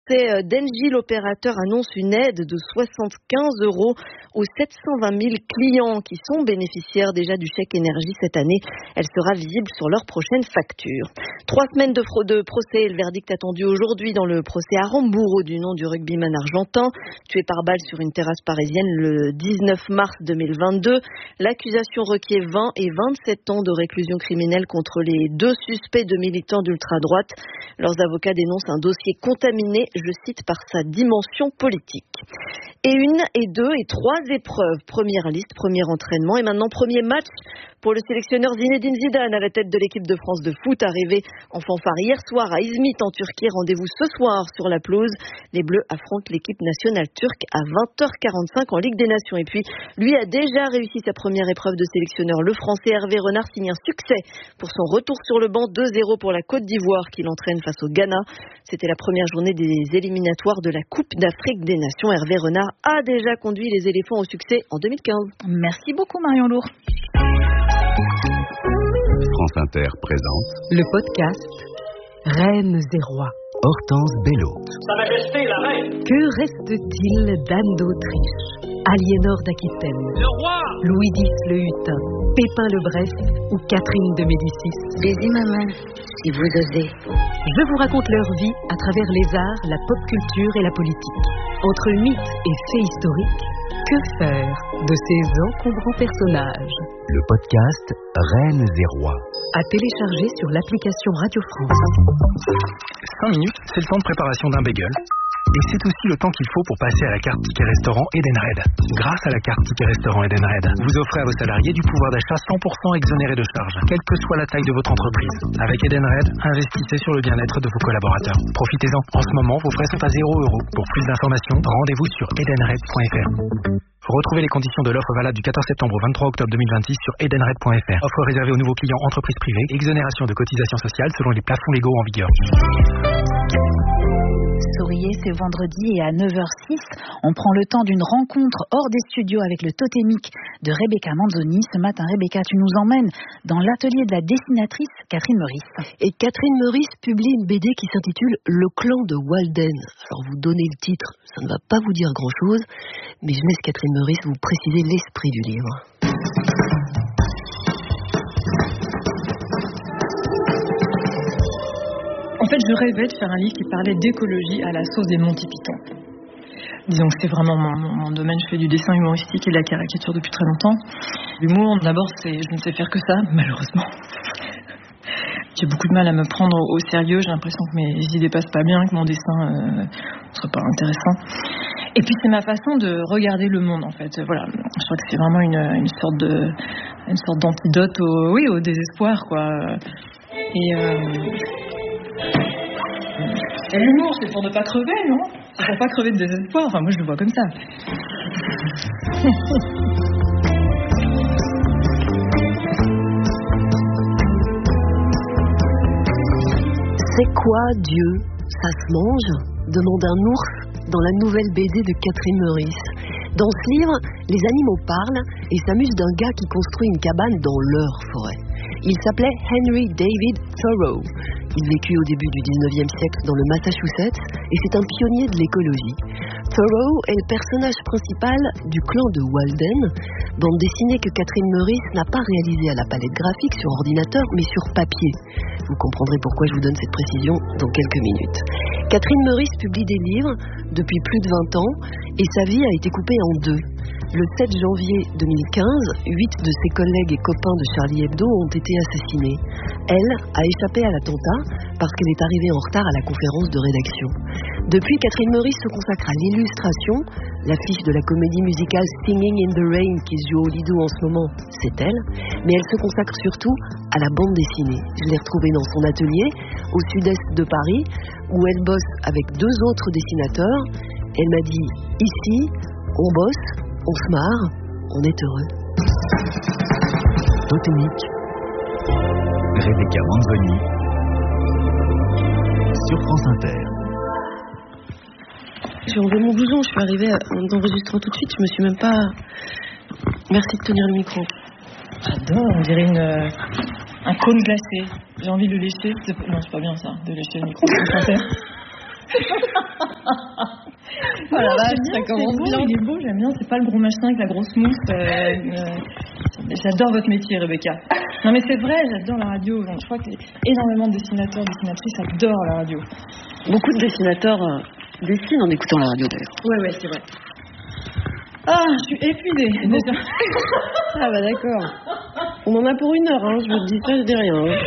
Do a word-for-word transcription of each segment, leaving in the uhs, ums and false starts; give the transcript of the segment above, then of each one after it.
français d'Engie, l'opérateur, annonce une aide de soixante-quinze euros aux sept cent vingt mille clients qui sont bénéficiaires déjà du chèque énergie cette année. Elle sera visible sur leur prochaine facture. Trois semaines de, fro- de procès, le verdict attendu aujourd'hui dans le procès Aramburu du nom du rugbyman argentin, tué par balle sur une terrasse parisienne le dix-neuf mars deux mille vingt-deux. L'accusation requiert vingt et vingt-sept ans de réclusion criminelle contre les deux suspects de militants d'ultra-droite. Leurs avocats dénoncent un dossier contaminé, je cite, par sa dimension politique. Et une, et deux, et trois épreuves. Première liste, premier entraînement et maintenant premier match pour le sélectionneur Zinedine Zidane à la tête de l'équipe de France de foot, arrivé en fanfare hier soir à Izmit en Turquie. Rendez-vous ce soir sur la pelouse. Les Bleus affrontent l'équipe nationale turque à vingt heures quarante-cinq en Ligue des Nations. Et puis, lui a déjà réussi sa première épreuve de sélectionneur. Le Français Hervé Renard signe un succès pour son retour sur le banc, deux zéro pour la Côte d'Ivoire qui l'entraîne face au Ghana. C'était la première journée des éliminatoires de la Coupe d'Afrique des Nations. Hervé Renard a déjà conduit les éléphants au succès en deux mille quinze. Merci beaucoup Marion Lourd. France Inter présente le podcast Reines et Rois. Hortense Bello. Sa Majesté la Reine. Que reste-t-il d'Anne d'Autriche, Aliénor d'Aquitaine, Le roi. Louis X le Hutin, Pépin le Bref ou Catherine de Médicis? Baisez ma main, si vous osez. Je vous raconte leur vie à travers les arts, la pop culture et la politique. Entre mythes et faits historiques, que faire de ces encombrants personnages? Le podcast Reines et Rois. À télécharger sur l'application Radio France. cinq minutes, c'est le temps de préparation d'un bagel. Et c'est aussi le temps qu'il faut pour passer à la carte Ticket Restaurant Edenred. Grâce à la carte Ticket Restaurant Edenred, vous offrez à vos salariés du pouvoir d'achat cent pour cent exonéré de charges, quelle que soit la taille de votre entreprise. Avec Edenred, investissez sur le bien-être de vos collaborateurs. Profitez-en. En ce moment, vos frais sont à zéro euro. Pour plus d'informations, rendez-vous sur edenred point f r. Retrouvez les conditions de l'offre valable du quatorze septembre au vingt-trois octobre deux mille vingt-six sur edenred point f r. Offre réservée aux nouveaux clients entreprises privées. Exonération de cotisations sociales selon les plafonds légaux en vigueur. Souriez, c'est vendredi et à neuf heures six, on prend le temps d'une rencontre hors des studios avec le totémique de Rebecca Manzoni. Ce matin, Rebecca, tu nous emmènes dans l'atelier de la dessinatrice Catherine Meurice. Et Catherine Meurice publie une B D qui s'intitule Le clan de Walden. Alors vous donnez le titre, ça ne va pas vous dire grand-chose, mais je laisse Catherine Meurice vous préciser l'esprit du livre. En fait, je rêvais de faire un livre qui parlait d'écologie à la sauce des Monty Python. Disons que c'est vraiment mon, mon, mon domaine. Je fais du dessin humoristique et de la caricature depuis très longtemps. L'humour, d'abord, c'est, je ne sais faire que ça, malheureusement. J'ai beaucoup de mal à me prendre au sérieux. J'ai l'impression que mes idées passent pas bien, que mon dessin euh, ne soit pas intéressant. Et puis, c'est ma façon de regarder le monde, en fait. Voilà. Je crois que c'est vraiment une, une sorte de, une sorte d'antidote au, oui, au désespoir, quoi. Et... Euh, Et l'humour, c'est pour ne pas crever, non? C'est pour pas crever de désespoir. Enfin, moi, je le vois comme ça. C'est quoi Dieu? Ça se mange? Demande un ours dans la nouvelle B D de Catherine Meurice. Dans ce livre, les animaux parlent et s'amusent d'un gars qui construit une cabane dans leur forêt. Il s'appelait Henry David Thoreau. Il vécut au début du dix-neuvième siècle dans le Massachusetts et c'est un pionnier de l'écologie. Thoreau est le personnage principal du clan de Walden, bande dessinée que Catherine Meurice n'a pas réalisée à la palette graphique sur ordinateur mais sur papier. Vous comprendrez pourquoi je vous donne cette précision dans quelques minutes. Catherine Meurice publie des livres depuis plus de vingt ans et sa vie a été coupée en deux. Le sept janvier deux mille quinze, huit de ses collègues et copains de Charlie Hebdo ont été assassinés. Elle a échappé à l'attentat parce qu'elle est arrivée en retard à la conférence de rédaction. Depuis, Catherine Meurice se consacre à l'illustration. L'affiche de la comédie musicale Singing in the Rain qui se joue au Lido en ce moment, c'est elle. Mais elle se consacre surtout à la bande dessinée. Je l'ai retrouvée dans son atelier au sud-est de Paris où elle bosse avec deux autres dessinateurs. Elle m'a dit « Ici, on bosse, on se marre, on est heureux. » Totémique. Rebecca Manzoni sur France Inter. J'ai enlevé mon blouson, je suis arrivée en enregistrant tout de suite, je me suis même pas... Merci de tenir le micro. J'adore, on dirait une, euh, un cône glacé. J'ai envie de le lécher. C'est... Non, c'est pas bien ça, de lécher le micro. Oh la vache, ça commence bien. Il est beau, j'aime bien. C'est pas le gros machin avec la grosse mousse. Euh, euh, j'adore votre métier, Rebecca. Non mais c'est vrai, j'adore la radio. Donc, je crois que énormément de dessinateurs, dessinatrices adorent la radio. Beaucoup de dessinateurs euh, dessinent en écoutant la radio d'ailleurs. Ouais, ouais, c'est vrai. Ah, je suis épuisée. Bon. Ah bah d'accord. On en a pour une heure, hein. Je vous dis ça, je dis rien. Hein.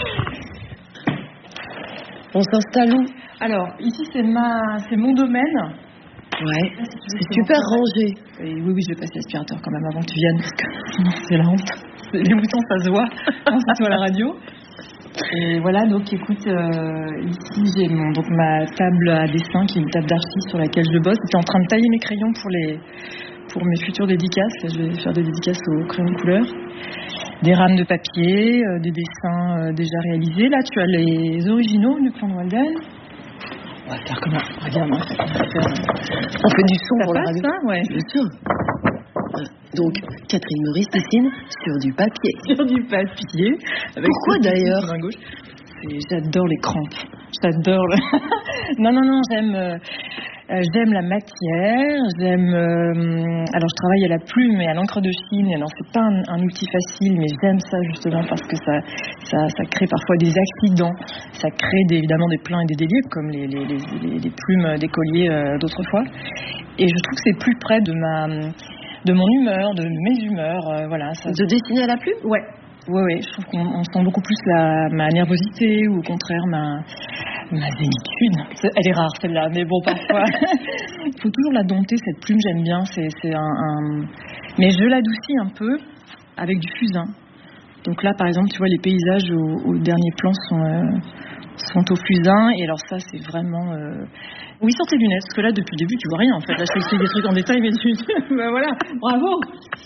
On s'installe où? Alors, ici c'est ma, c'est mon domaine. Ouais, c'est super rangé. Et oui, oui, je vais passer l'aspirateur quand même avant que tu viennes, parce que sinon c'est la honte. Les boutons, ça se voit, quand ça se voit à la radio. Et voilà, donc écoute, euh, ici j'ai mon, donc, ma table à dessin, qui est une table d'archi sur laquelle je bosse. J'étais en train de tailler mes crayons pour, les, pour mes futures dédicaces. Je vais faire des dédicaces aux crayons de couleur. Des rames de papier, euh, des dessins euh, déjà réalisés. Là, tu as les originaux du plan de Walden. On va faire comment? Regarde, on, faire... on fait du son ça pour passe, la radio. Ça, ouais. Bien sûr. Donc, Catherine Meurice dessine sur du papier. Sur du papier. Avec Pourquoi d'ailleurs? J'adore les crampes. J'adore le... non, non, non, j'aime... Euh... Euh, j'aime la matière, j'aime... Euh, alors, je travaille à la plume et à l'encre de Chine. Alors, c'est pas un, un outil facile, mais j'aime ça justement parce que ça, ça, ça crée parfois des accidents. Ça crée des, évidemment des pleins et des déliés, comme les, les, les, les plumes d'écolier euh, d'autrefois. Et je trouve que c'est plus près de ma, de mon humeur, de mes humeurs. Euh, voilà. Ça, de dessiner à la plume? Ouais. Oui, oui, je trouve qu'on on sent beaucoup plus la, ma nervosité ou au contraire ma, ma zénitude. Elle est rare celle-là, mais bon, parfois. Il faut toujours la dompter, cette plume, j'aime bien. C'est, c'est un, un... Mais je l'adoucis un peu avec du fusain. Donc là, par exemple, tu vois, les paysages au, au dernier plan sont, euh, sont au fusain. Et alors ça, c'est vraiment... Euh... Oui, sortez tes lunettes, parce que là, depuis le début, tu vois rien, en fait. Là, je t'explique des trucs en détail, mais tu... ben voilà, bravo.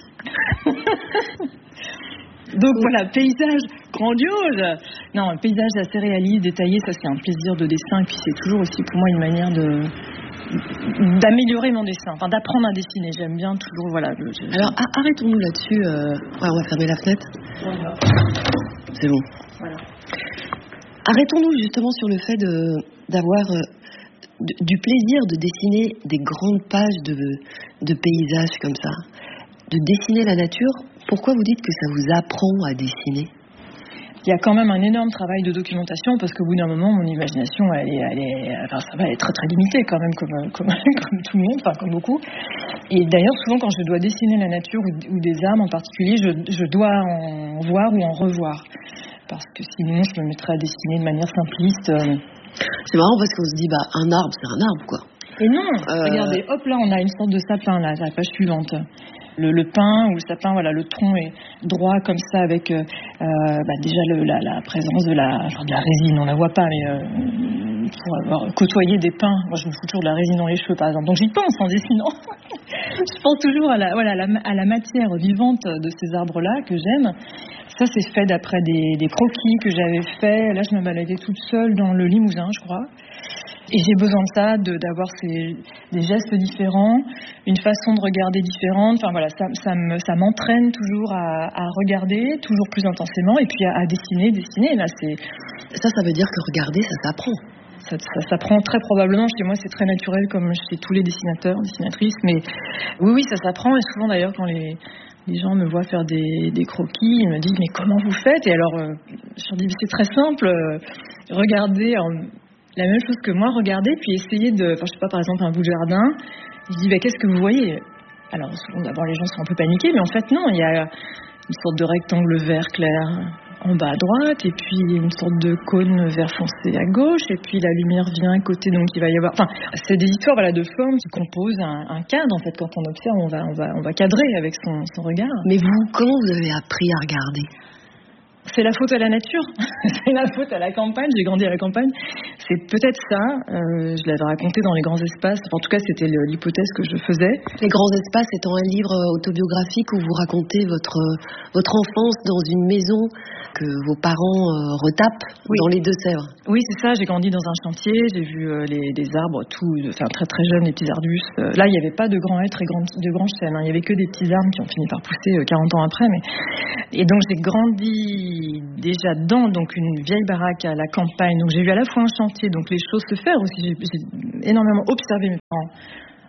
Donc voilà, paysage grandiose. Non, un paysage assez réaliste, détaillé, ça c'est un plaisir de dessin. Et puis c'est toujours aussi pour moi une manière de d'améliorer mon dessin, enfin d'apprendre à dessiner. J'aime bien toujours, voilà. Je... Alors arrêtons-nous là-dessus. Euh... Ouais, on va fermer la fenêtre. Voilà. C'est bon. Voilà. Arrêtons-nous justement sur le fait de d'avoir euh, d- du plaisir de dessiner des grandes pages de de paysages comme ça, de dessiner la nature. Pourquoi vous dites que ça vous apprend à dessiner? Il y a quand même un énorme travail de documentation parce qu'au bout d'un moment, mon imagination, elle est, elle est, enfin, ça va être très très limitée quand même, comme, comme, comme tout le monde, enfin comme beaucoup. Et d'ailleurs, souvent quand je dois dessiner la nature ou, ou des arbres en particulier, je, je dois en voir ou en revoir. Parce que sinon, je me mettrais à dessiner de manière simpliste. C'est marrant parce qu'on se dit, bah, un arbre, c'est un arbre, quoi. Et non, euh... regardez, hop là, on a une sorte de sapin, là, à la page suivante. Le, le pin ou le sapin, voilà, le tronc est droit comme ça avec euh, bah, déjà le, la, la présence de la, enfin de la résine, on la voit pas, mais euh, pour avoir côtoyé des pins, moi je me fous toujours de la résine dans les cheveux par exemple, donc j'y pense en dessinant. Je pense toujours à la, voilà, à la, à la matière vivante de ces arbres-là que j'aime. Ça c'est fait d'après des, des croquis que j'avais fait. Là je me baladais toute seule dans le Limousin, je crois. Et j'ai besoin de ça, de, d'avoir ces, des gestes différents, une façon de regarder différente. Enfin voilà, ça, ça, me, ça m'entraîne toujours à, à regarder, toujours plus intensément, et puis à, à dessiner, dessiner. Là, c'est... Ça, ça veut dire que regarder, ça s'apprend. Ça, ça s'apprend très probablement. Chez moi, c'est très naturel, comme chez tous les dessinateurs, dessinatrices. Mais oui, oui, ça s'apprend. Et souvent, d'ailleurs, quand les... les gens me voient faire des, des croquis, ils me disent « Mais comment vous faites ?» Et alors, euh, je leur dis « C'est très simple, euh, regardez... En... » La même chose que moi, regardez, puis essayez de... Enfin, je sais pas, par exemple, un bout de jardin. Je dis, bah, qu'est-ce que vous voyez? Alors, souvent, d'abord, les gens sont un peu paniqués, mais en fait, non. Il y a une sorte de rectangle vert clair en bas à droite, et puis une sorte de cône vert foncé à gauche, et puis la lumière vient à côté, donc il va y avoir... Enfin, c'est des histoires, voilà, de formes qui composent un, un cadre, en fait. Quand on observe, on va, on va, on va cadrer avec son, son regard. Mais vous, comment vous avez appris à regarder? C'est la faute à la nature, c'est la faute à la campagne, j'ai grandi à la campagne. C'est peut-être ça, euh, je l'avais raconté dans Les Grands Espaces, en tout cas c'était le, l'hypothèse que je faisais. Les Grands Espaces étant un livre autobiographique où vous racontez votre, votre enfance dans une maison que vos parents euh, retapent oui. dans les Deux-Sèvres. Oui, c'est ça, j'ai grandi dans un chantier, j'ai vu euh, les, des arbres tout, enfin très très jeunes, les petits arbustes. Euh, là, il n'y avait pas de grands hêtres et grand, de grands chênes, hein. Il n'y avait que des petits arbres qui ont fini par pousser euh, quarante ans après. Mais... Et donc j'ai grandi déjà dans donc une vieille baraque à la campagne, donc j'ai vu à la fois un chantier, donc les choses se faire aussi. J'ai, j'ai énormément observé mes parents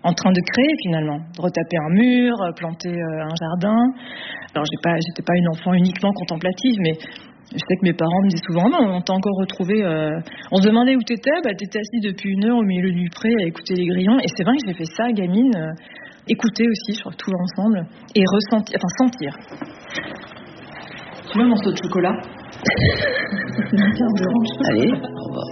en train de créer finalement, de retaper un mur, planter euh, un jardin. Alors j'ai pas, j'étais pas une enfant uniquement contemplative, mais je sais que mes parents me disaient souvent, non, on t'a encore retrouvé, euh... on se demandait où t'étais, bah t'étais assis depuis une heure au milieu du pré à écouter les grillons, et c'est vrai que j'ai fait ça, gamine, euh, écouter aussi, je crois, tout ensemble, et ressentir, enfin sentir. Tu veux un morceau de chocolat? Allez, au revoir.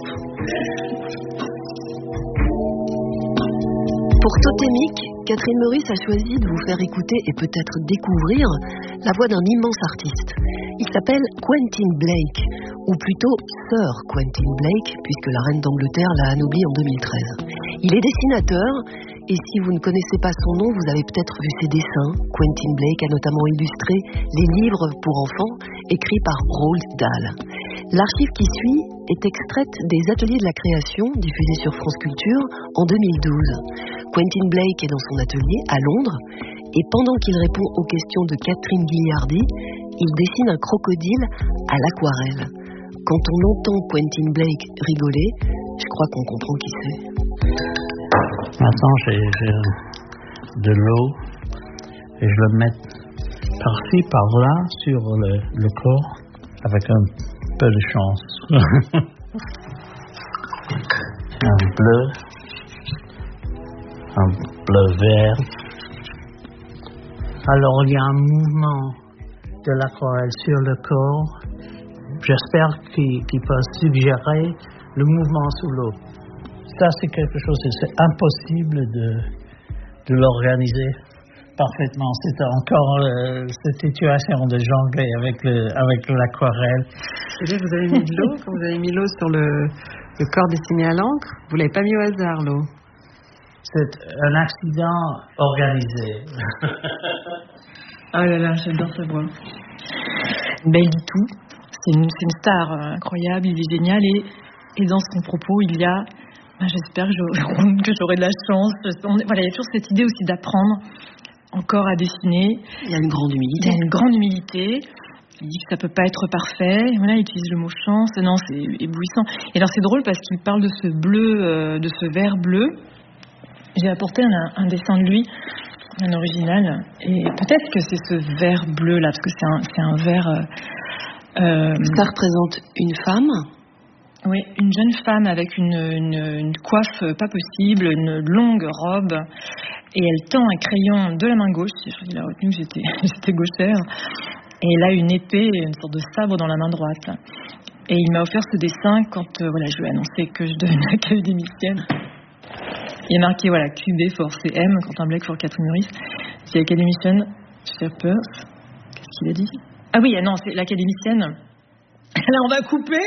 Pour Totémique, Catherine Meurice a choisi de vous faire écouter et peut-être découvrir la voix d'un immense artiste. Il s'appelle Quentin Blake, ou plutôt Sir Quentin Blake, puisque la reine d'Angleterre l'a anobli en deux mille treize. Il est dessinateur, et si vous ne connaissez pas son nom, vous avez peut-être vu ses dessins. Quentin Blake a notamment illustré les livres pour enfants écrits par Roald Dahl. L'archive qui suit est extraite des Ateliers de la création diffusés sur France Culture en deux mille douze. Quentin Blake est dans son atelier à Londres et pendant qu'il répond aux questions de Catherine Guilliardi, il dessine un crocodile à l'aquarelle. Quand on entend Quentin Blake rigoler, je crois qu'on comprend qui c'est. Maintenant, j'ai, j'ai de l'eau et je le mets par-ci, par-là sur le, le corps avec un peu de chance. Un bleu, un bleu vert. Alors, il y a un mouvement de l'aquarelle sur le corps. J'espère qu'il, qu'il peut suggérer le mouvement sous l'eau. Ça, c'est quelque chose, c'est impossible de, de l'organiser parfaitement. C'est encore euh, cette situation de jongler avec, le, avec l'aquarelle. Et là, vous avez mis de l'eau, quand vous avez mis l'eau sur le, le corps dessiné à l'encre, vous ne l'avez pas mis au hasard, l'eau. C'est un accident organisé. Oh là là, j'adore sa voix. Belle du tout. C'est une, c'est une star incroyable, il est génial. Et, et dans son propos, il y a... J'espère que j'aurai, que j'aurai de la chance. Voilà, il y a toujours cette idée aussi d'apprendre encore à dessiner. Il y a une grande humilité. Il y a une grande humilité. Il dit que ça peut pas être parfait. Voilà, il utilise le mot chance. Non, c'est éblouissant. Et alors c'est drôle parce qu'il parle de ce bleu, euh, de ce vert bleu. J'ai apporté un, un dessin de lui, un original. Et peut-être que c'est ce vert bleu là, parce que c'est un, c'est un vert. Euh, euh, ça représente une femme. Oui, une jeune femme avec une, une, une coiffe pas possible, une longue robe, et elle tend un crayon de la main gauche. Je crois qu'il a retenu que j'étais, j'étais gauchère. Et elle a une épée, une sorte de sabre dans la main droite. Et il m'a offert ce dessin quand euh, voilà, je lui ai annoncé que je devenais académicienne. Il y a marqué voilà, Q B for C M, Quentin Blake for Catherine Meurice. C'est académicienne, Shepherd. Qu'est-ce qu'il a dit? Ah oui, non, c'est l'académicienne. Là, on va couper.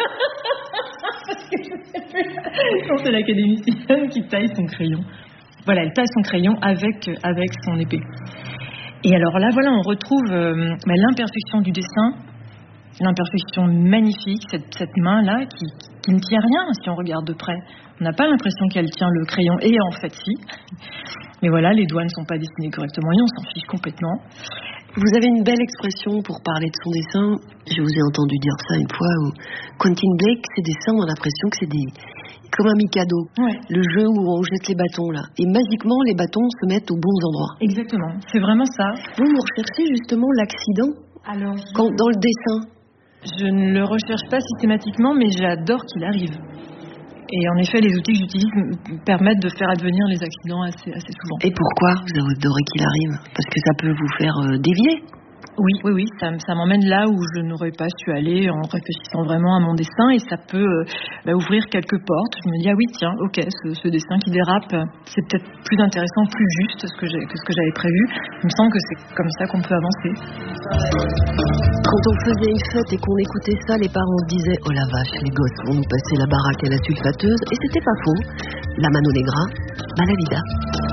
Non, c'est l'académicienne qui taille son crayon. Voilà, elle taille son crayon avec, avec son épée. Et alors là, voilà, on retrouve euh, bah, l'imperfection du dessin, l'imperfection magnifique, cette, cette main-là qui, qui ne tient rien si on regarde de près. On n'a pas l'impression qu'elle tient le crayon, et en fait, si. Mais voilà, les doigts ne sont pas dessinées correctement, et on s'en fiche complètement. Vous avez une belle expression pour parler de son dessin. Je vous ai entendu dire ça une fois. Où Quentin Blake, ses dessins, on a l'impression que c'est des, comme un Mikado. Ouais. Le jeu où on jette les bâtons, là. Et magiquement, les bâtons se mettent aux bons endroits. Exactement. C'est vraiment ça. Vous, vous recherchez justement l'accident Alors, je... Quand, dans le dessin. Je ne le recherche pas systématiquement, mais j'adore qu'il arrive. Et en effet, les outils que j'utilise me permettent de faire advenir les accidents assez, assez souvent. Et pourquoi vous adorez qu'il arrive? Parce que ça peut vous faire euh, dévier. Oui, oui, oui, ça, ça m'emmène là où je n'aurais pas su aller en réfléchissant vraiment à mon dessin, et ça peut euh, bah, ouvrir quelques portes. Je me dis, ah oui, tiens, ok, ce, ce dessin qui dérape, c'est peut-être plus intéressant, plus juste que ce que, j'ai, que ce que j'avais prévu. Il me semble que c'est comme ça qu'on peut avancer. Quand on faisait une fête et qu'on écoutait ça, les parents se disaient, oh la vache, les gosses vont nous passer la baraque à la sulfateuse, et c'était pas faux. La Mano Negra, Malavida.